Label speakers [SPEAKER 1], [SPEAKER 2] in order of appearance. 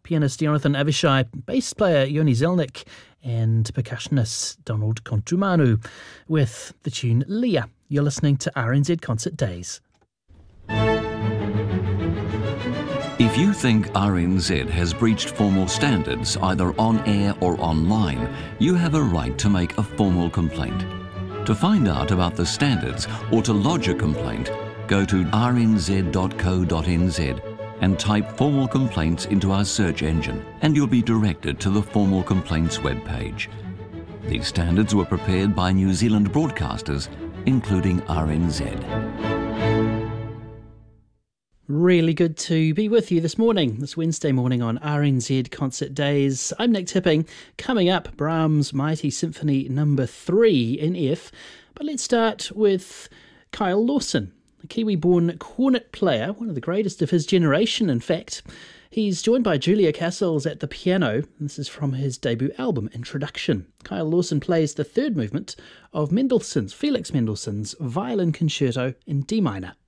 [SPEAKER 1] pianist Jonathan Avishai, bass player Yoni Zelnik, and percussionist Donald Kontumanu with the tune Leah. You're listening to RNZ Concert Days.
[SPEAKER 2] If you think RNZ has breached formal standards either on air or online, you have a right to make a formal complaint. To find out about the standards or to lodge a complaint, go to rnz.co.nz and type formal complaints into our search engine, and you'll be directed to the formal complaints webpage. These standards were prepared by New Zealand broadcasters, including RNZ.
[SPEAKER 1] Really good to be with you this morning, this Wednesday morning on RNZ Concert Days. I'm Nick Tipping. Coming up, Brahms' Mighty Symphony No. 3 in F. But let's start with Kyle Lawson, a Kiwi-born cornet player, one of the greatest of his generation, in fact. He's joined by Julia Cassells at the piano. This is from his debut album, Introduction. Kyle Lawson plays the third movement of Felix Mendelssohn's Violin Concerto in D minor.